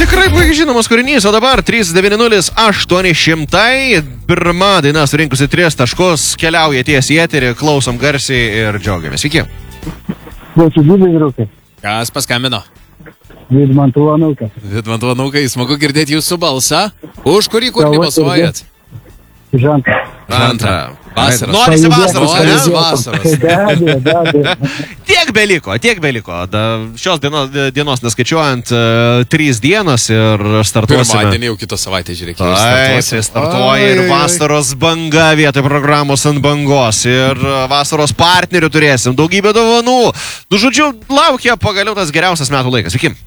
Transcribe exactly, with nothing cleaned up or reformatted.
Tikrai puikiai žinomas kūrinys, o dabar trys devyni nulis aštuoni šimtai. Pirma daina surinkusi tris taškus, keliauja tiesiai į eterį, klausom garsiai ir džiaugiamės. Iki. Sveiki, gyvi vyrukai. Kas paskambino? Vidmantų anūkas. Vidmantų anūkai, smagu girdėti jūsų balsą. Už kurį kūrinį balsuojat? Žantą. Žantą. Vasaros. Norisi vasaros, Norisi ne? vasaros. Be abejo, be abejo. Tiek beliko, tiek beliko. Da, šios dienos, dienos neskaičiuojant, uh, trys dienos ir startuosime. Pirmadienį jau kitą savaitę, žiūrėkime. Taip, startuoja ir vasaros banga vietoj programos ant bangos. Ir vasaros partnerių turėsim, daugybę dovanų. Nu, žodžiu, laukia pagaliau tas geriausias metų laikas. Iki.